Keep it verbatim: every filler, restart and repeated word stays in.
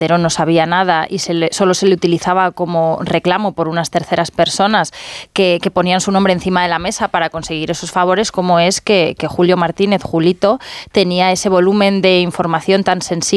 no sabía nada y se le, solo se le utilizaba como reclamo por unas terceras personas que, que ponían su nombre encima de la mesa para conseguir esos favores, como es que, que Julio Martínez, Julito, tenía ese volumen de información tan sensible